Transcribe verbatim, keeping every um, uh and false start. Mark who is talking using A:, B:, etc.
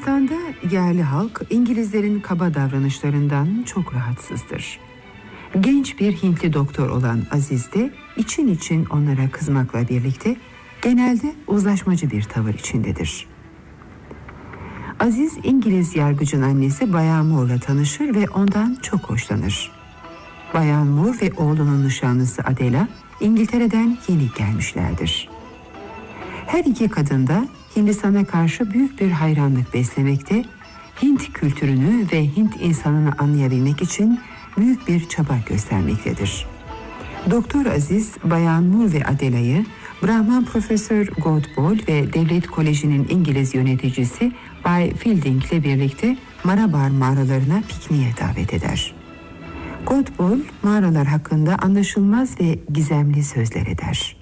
A: Hindistan'da yerli halk İngilizlerin kaba davranışlarından çok rahatsızdır. Genç bir Hintli doktor olan Aziz de için için onlara kızmakla birlikte genelde uzlaşmacı bir tavır içindedir. Aziz, İngiliz yargıcın annesi Bayan Moore'la tanışır ve ondan çok hoşlanır. Bayan Moore ve oğlunun nişanlısı Adela İngiltere'den yeni gelmişlerdir. Her iki kadın da Hindistan'a karşı büyük bir hayranlık beslemekte, Hint kültürünü ve Hint insanını anlayabilmek için büyük bir çaba göstermektedir. Doktor Aziz, Bayan Moore ve Adela'yı Brahman Profesör Godbol ve Devlet Koleji'nin İngiliz yöneticisi Bay Fielding ile birlikte Marabar mağaralarına pikniğe davet eder. Godbol mağaralar hakkında anlaşılmaz ve gizemli sözler eder.